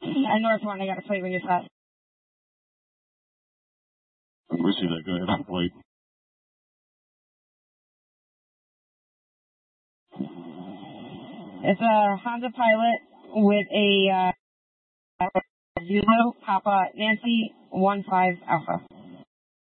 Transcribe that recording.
At North One, I got a plate when you're set. Where's she that? Go ahead on the plate. It's a Honda Pilot with a Zulu Papa Nancy 15 Alpha.